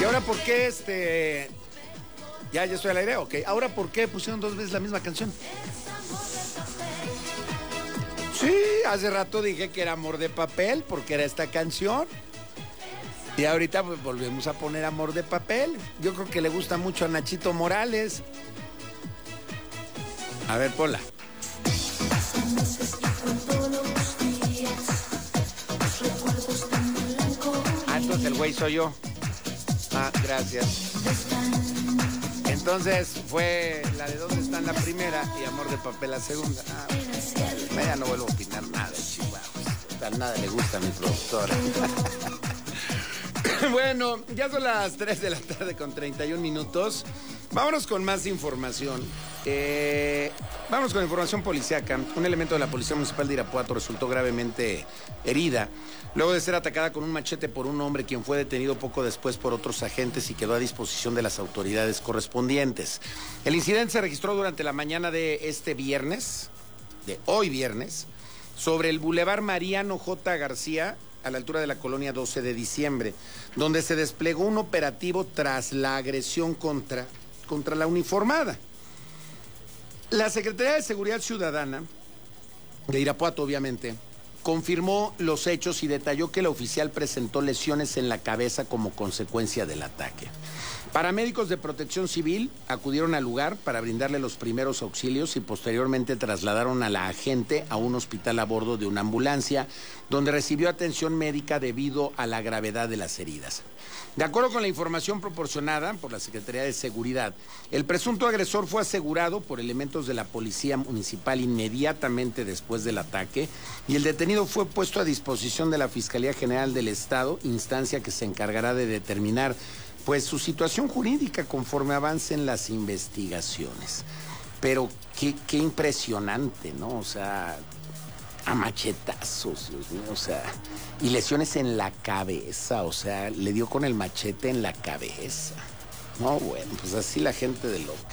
ahora por qué ya estoy al aire? Ok. ¿Ahora por qué pusieron 2 veces la misma canción? Sí, hace rato dije que era Amor de Papel porque era esta canción. Y ahorita pues, volvemos a poner Amor de Papel. Yo creo que le gusta mucho a Nachito Morales. A ver, ponla. Ah, entonces el güey soy yo. Ah, gracias. Entonces fue la de ¿Dónde están la primera? Y Amor de Papel la segunda. Ah, ya no vuelvo a opinar nada, chihuahuas. Tal nada le gusta a mi productora. Bueno, ya son las 3 de la tarde con 31 minutos. Vámonos con más información. Vámonos con información policíaca. Un elemento de la Policía Municipal de Irapuato resultó gravemente herida luego de ser atacada con un machete por un hombre quien fue detenido poco después por otros agentes y quedó a disposición de las autoridades correspondientes. El incidente se registró durante la mañana de hoy viernes, sobre el Boulevard Mariano J. García, a la altura de la colonia 12 de diciembre, donde se desplegó un operativo tras la agresión contra la uniformada. La Secretaría de Seguridad Ciudadana, de Irapuato obviamente, confirmó los hechos y detalló que el oficial presentó lesiones en la cabeza como consecuencia del ataque. Paramédicos de Protección Civil acudieron al lugar para brindarle los primeros auxilios y posteriormente trasladaron a la agente a un hospital a bordo de una ambulancia, donde recibió atención médica debido a la gravedad de las heridas. De acuerdo con la información proporcionada por la Secretaría de Seguridad, el presunto agresor fue asegurado por elementos de la Policía Municipal inmediatamente después del ataque y el detenido fue puesto a disposición de la Fiscalía General del Estado, instancia que se encargará de determinar pues su situación jurídica conforme avancen las investigaciones. Pero qué impresionante, ¿no? O sea, a machetazos, Dios mío, o sea, y lesiones en la cabeza, o sea, le dio con el machete en la cabeza. No, bueno, pues así la gente de loca.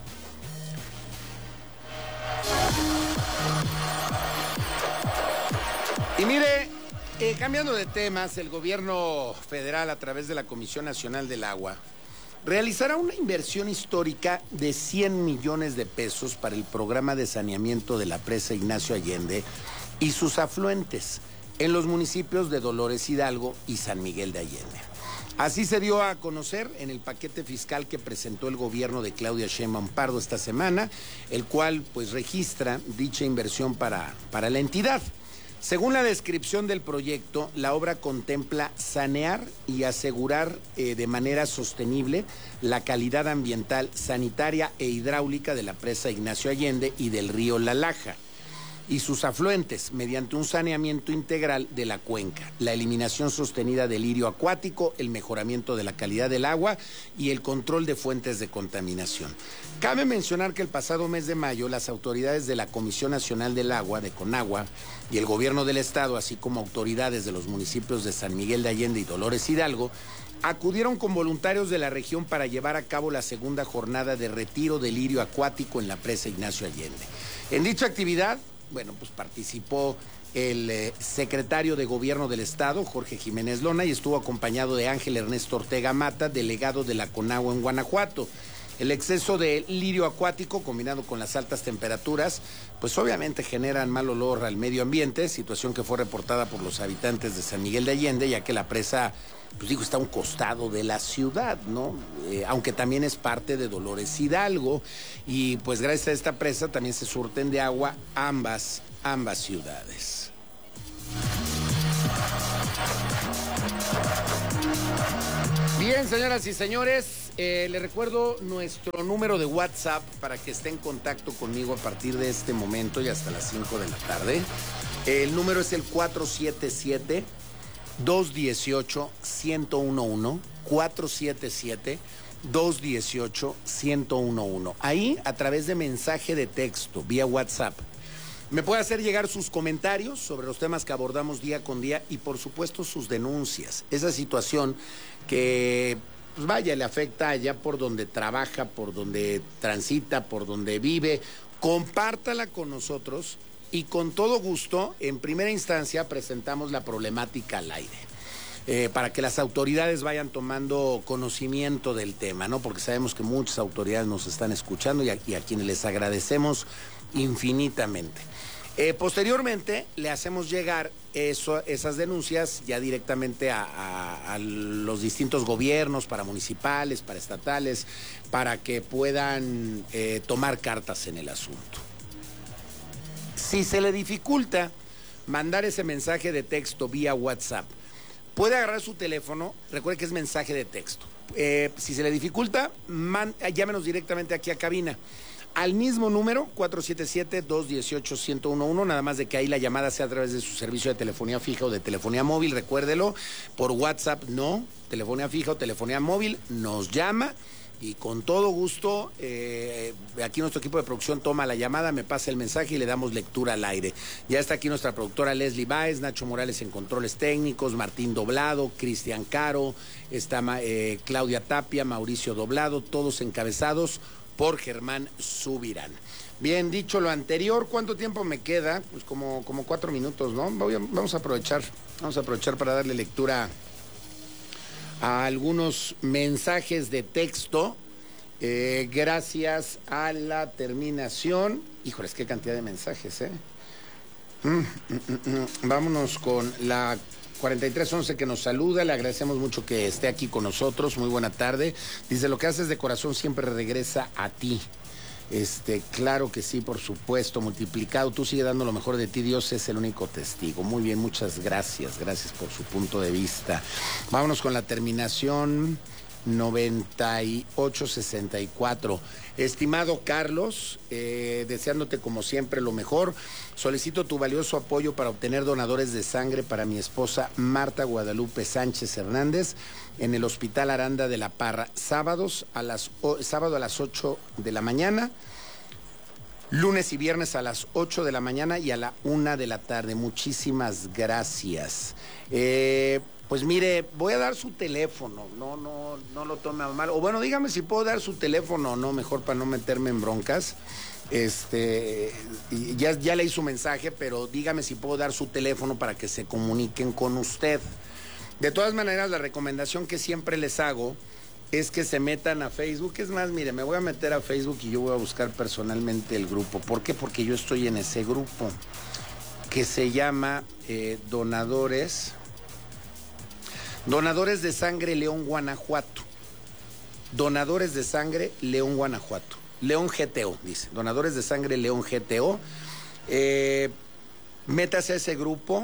Y mire, cambiando de temas, el gobierno federal, a través de la Comisión Nacional del Agua, realizará una inversión histórica de 100 millones de pesos para el programa de saneamiento de la presa Ignacio Allende y sus afluentes en los municipios de Dolores Hidalgo y San Miguel de Allende. Así se dio a conocer en el paquete fiscal que presentó el gobierno de Claudia Sheinbaum Pardo esta semana, el cual pues registra dicha inversión para la entidad. Según la descripción del proyecto, la obra contempla sanear y asegurar de manera sostenible la calidad ambiental, sanitaria e hidráulica de la presa Ignacio Allende y del río La Laja y sus afluentes mediante un saneamiento integral de la cuenca, la eliminación sostenida del lirio acuático, el mejoramiento de la calidad del agua y el control de fuentes de contaminación. Cabe mencionar que el pasado mes de mayo las autoridades de la Comisión Nacional del Agua, de CONAGUA, y el gobierno del estado, así como autoridades de los municipios de San Miguel de Allende y Dolores Hidalgo, acudieron con voluntarios de la región para llevar a cabo la segunda jornada de retiro del lirio acuático en la presa Ignacio Allende. En dicha actividad, bueno, pues participó el secretario de Gobierno del Estado, Jorge Jiménez Lona, y estuvo acompañado de Ángel Ernesto Ortega Mata, delegado de la CONAGUA en Guanajuato. El exceso de lirio acuático, combinado con las altas temperaturas, pues obviamente generan mal olor al medio ambiente, situación que fue reportada por los habitantes de San Miguel de Allende, ya que la presa, pues digo, está a un costado de la ciudad, ¿no? Aunque también es parte de Dolores Hidalgo, y pues gracias a esta presa también se surten de agua ambas ciudades. Bien, señoras y señores, les recuerdo nuestro número de WhatsApp para que esté en contacto conmigo a partir de este momento y hasta las 5 de la tarde. El número es el 477-218-1011, 477-218-1011. Ahí, a través de mensaje de texto, vía WhatsApp, me puede hacer llegar sus comentarios sobre los temas que abordamos día con día y, por supuesto, sus denuncias. Esa situación que, pues vaya, le afecta allá por donde trabaja, por donde transita, por donde vive. Compártala con nosotros y con todo gusto, en primera instancia, presentamos la problemática al aire. para que las autoridades vayan tomando conocimiento del tema, ¿no? Porque sabemos que muchas autoridades nos están escuchando y a quienes les agradecemos infinitamente. Posteriormente le hacemos llegar esas denuncias ya directamente a los distintos gobiernos, para municipales, para estatales, para que puedan tomar cartas en el asunto. Si se le dificulta mandar ese mensaje de texto vía WhatsApp, puede agarrar su teléfono, recuerde que es mensaje de texto. Si se le dificulta, llámenos directamente aquí a cabina. Al mismo número, 477-218-1011, nada más de que ahí la llamada sea a través de su servicio de telefonía fija o de telefonía móvil, recuérdelo, por WhatsApp no, telefonía fija o telefonía móvil, nos llama y con todo gusto, aquí nuestro equipo de producción toma la llamada, me pasa el mensaje y le damos lectura al aire. Ya está aquí nuestra productora Leslie Báez, Nacho Morales en controles técnicos, Martín Doblado, Cristian Caro, está Claudia Tapia, Mauricio Doblado, todos encabezados por Germán Subirán. Bien, dicho lo anterior, ¿cuánto tiempo me queda? Pues como 4 minutos, ¿no? Vamos a aprovechar para darle lectura a algunos mensajes de texto. Gracias a la terminación. Híjoles, qué cantidad de mensajes, ¿eh? Vámonos con la 4311 que nos saluda, le agradecemos mucho que esté aquí con nosotros, muy buena tarde. Dice, lo que haces de corazón siempre regresa a ti. Claro que sí, por supuesto, multiplicado. Tú sigue dando lo mejor de ti, Dios es el único testigo. Muy bien, muchas gracias por su punto de vista. Vámonos con la terminación 9864. Estimado Carlos, deseándote como siempre lo mejor, solicito tu valioso apoyo para obtener donadores de sangre para mi esposa Marta Guadalupe Sánchez Hernández en el Hospital Aranda de la Parra, sábado a las 8 de la mañana, lunes y viernes a las 8 de la mañana y a la 1 de la tarde. Muchísimas gracias. Pues mire, voy a dar su teléfono, no lo tome a mal. O bueno, dígame si puedo dar su teléfono o no, mejor para no meterme en broncas. Ya leí su mensaje, pero dígame si puedo dar su teléfono para que se comuniquen con usted. De todas maneras, la recomendación que siempre les hago es que se metan a Facebook. Es más, mire, me voy a meter a Facebook y yo voy a buscar personalmente el grupo. ¿Por qué? Porque yo estoy en ese grupo que se llama Donadores de Sangre León, Guanajuato. Donadores de Sangre León, Guanajuato. León GTO, dice. Donadores de Sangre León GTO. Métase a ese grupo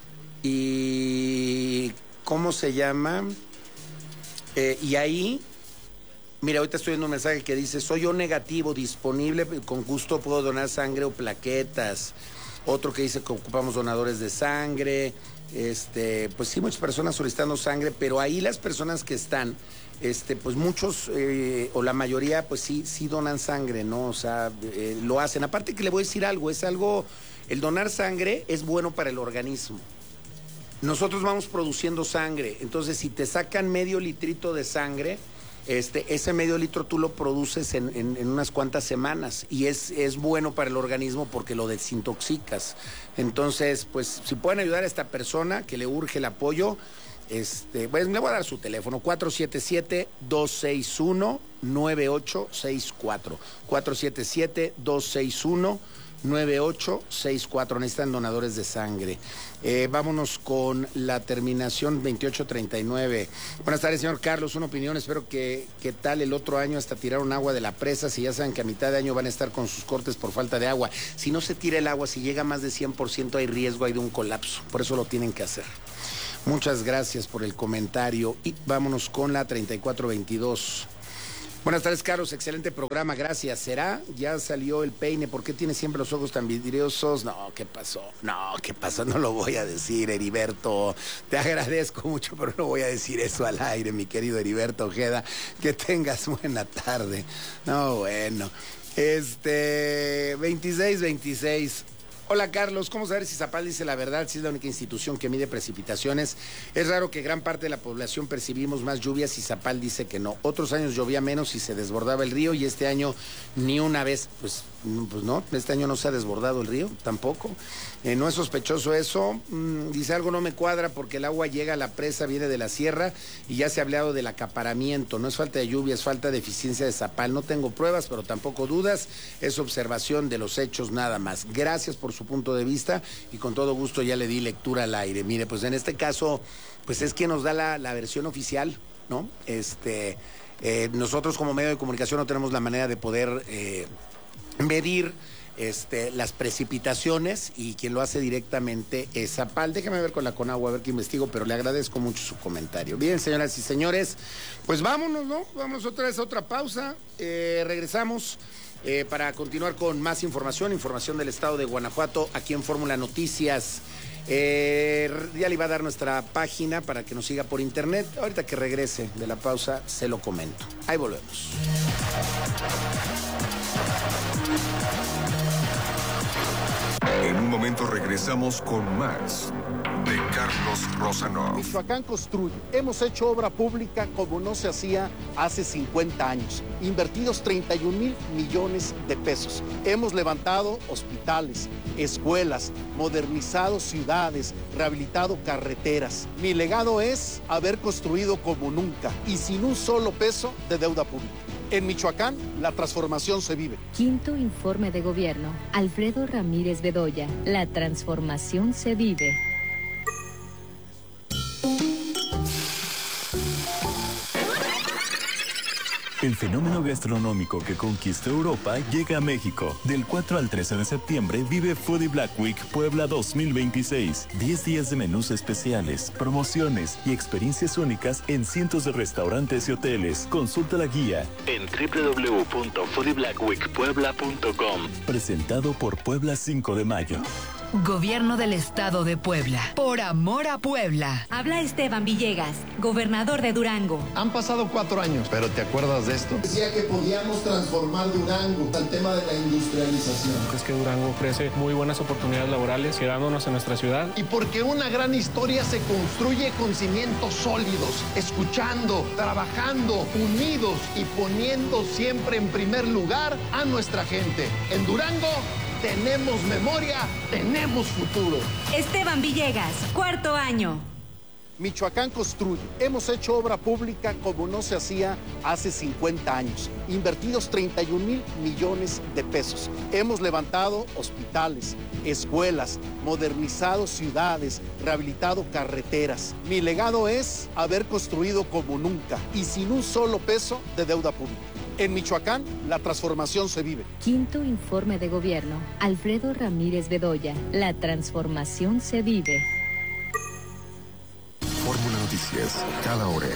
y... ¿cómo se llama? Y ahí... Mira, ahorita estoy viendo un mensaje que dice, soy yo negativo, disponible, con gusto puedo donar sangre o plaquetas. Otro que dice que ocupamos donadores de sangre. Pues sí, muchas personas solicitando sangre, pero ahí las personas que están, pues muchos o la mayoría, pues sí donan sangre, ¿no? O sea, lo hacen. Aparte que le voy a decir algo, el donar sangre es bueno para el organismo. Nosotros vamos produciendo sangre, entonces si te sacan medio litrito de sangre, ese medio litro tú lo produces en unas cuantas semanas y es bueno para el organismo porque lo desintoxicas. Entonces, pues si pueden ayudar a esta persona que le urge el apoyo, pues le voy a dar su teléfono, 477-261-9864. 477-261-9864. Necesitan donadores de sangre. Vámonos con la terminación 2839. Buenas tardes, señor Carlos. Una opinión, espero que tal el otro año hasta tiraron agua de la presa, si ya saben que a mitad de año van a estar con sus cortes por falta de agua. Si no se tira el agua, si llega más de 100%, hay riesgo, hay de un colapso. Por eso lo tienen que hacer. Muchas gracias por el comentario. Y vámonos con la 3422. Buenas tardes, Carlos. Excelente programa, gracias. ¿Será? Ya salió el peine. ¿Por qué tiene siempre los ojos tan vidriosos? No, ¿qué pasó? No lo voy a decir, Heriberto. Te agradezco mucho, pero no voy a decir eso al aire, mi querido Heriberto Ojeda. Que tengas buena tarde. No, bueno. 2626. Hola, Carlos, ¿cómo saber si Zapal dice la verdad? Si es la única institución que mide precipitaciones. Es raro que gran parte de la población percibimos más lluvias y Zapal dice que no. Otros años llovía menos y se desbordaba el río y este año ni una vez. Pues Pues no, este año no se ha desbordado el río, tampoco. No es sospechoso eso. Dice, algo no me cuadra porque el agua llega a la presa, viene de la sierra y ya se ha hablado del acaparamiento. No es falta de lluvia, es falta de eficiencia de zapal. No tengo pruebas, pero tampoco dudas. Es observación de los hechos nada más. Gracias por su punto de vista y con todo gusto ya le di lectura al aire. Mire, pues en este caso, pues es quien nos da la versión oficial, ¿no? Nosotros como medio de comunicación no tenemos la manera de poder medir las precipitaciones y quien lo hace directamente es Zapal. Déjame ver con la Conagua, a ver qué investigo, pero le agradezco mucho su comentario. Bien, señoras y señores, pues vámonos, ¿no? Vámonos otra vez a otra pausa. Regresamos para continuar con más información del estado de Guanajuato aquí en Fórmula Noticias. Ya le iba a dar nuestra página para que nos siga por internet. Ahorita que regrese de la pausa se lo comento. Ahí volvemos. En un momento regresamos con más de Carlos Rosanov. Michoacán construye. Hemos hecho obra pública como no se hacía hace 50 años. Invertidos 31,000 millones de pesos. Hemos levantado hospitales, escuelas, modernizado ciudades, rehabilitado carreteras. Mi legado es haber construido como nunca y sin un solo peso de deuda pública. En Michoacán, la transformación se vive. Quinto informe de gobierno. Alfredo Ramírez Bedoya. La transformación se vive. El fenómeno gastronómico que conquistó Europa llega a México. Del 4 al 13 de septiembre vive Foodie Black Week Puebla 2026. 10 días de menús especiales, promociones y experiencias únicas en cientos de restaurantes y hoteles. Consulta la guía en www.foodieblackweekpuebla.com. Presentado por Puebla 5 de Mayo. Gobierno del Estado de Puebla. Por amor a Puebla. Habla Esteban Villegas, gobernador de Durango. Han pasado 4 años, pero ¿te acuerdas de esto? Decía que podíamos transformar Durango al tema de la industrialización. Es que Durango ofrece muy buenas oportunidades laborales, quedándonos en nuestra ciudad. Y porque una gran historia se construye con cimientos sólidos, escuchando, trabajando, unidos y poniendo siempre en primer lugar a nuestra gente. En Durango tenemos memoria, tenemos futuro. Esteban Villegas, 4º año. Michoacán construye. Hemos hecho obra pública como no se hacía hace 50 años. Invertidos 31,000 millones de pesos. Hemos levantado hospitales, escuelas, modernizado ciudades, rehabilitado carreteras. Mi legado es haber construido como nunca y sin un solo peso de deuda pública. En Michoacán, la transformación se vive. Quinto informe de gobierno. Alfredo Ramírez Bedoya. La transformación se vive. Fórmula Noticias, cada hora.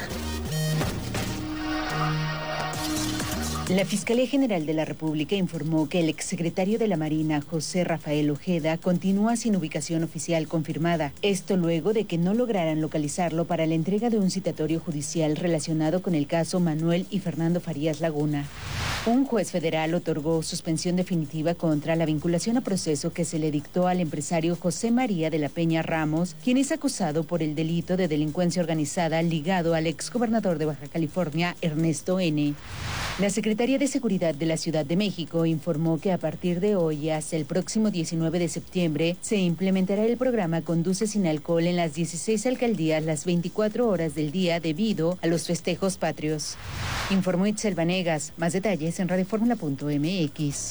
La Fiscalía General de la República informó que el exsecretario de la Marina, José Rafael Ojeda, continúa sin ubicación oficial confirmada. Esto luego de que no lograran localizarlo para la entrega de un citatorio judicial relacionado con el caso Manuel y Fernando Farías Laguna. Un juez federal otorgó suspensión definitiva contra la vinculación a proceso que se le dictó al empresario José María de la Peña Ramos, quien es acusado por el delito de delincuencia organizada ligado al exgobernador de Baja California, Ernesto N. La Secretaría de Seguridad de la Ciudad de México informó que a partir de hoy hasta el próximo 19 de septiembre se implementará el programa Conduce sin alcohol en las 16 alcaldías las 24 horas del día debido a los festejos patrios. Informó Itzel Vanegas. Más detalles en radioformula.mx.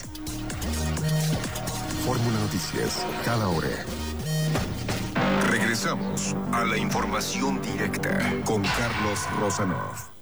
Fórmula Noticias, cada hora. Regresamos a la información directa con Carlos Rosanov.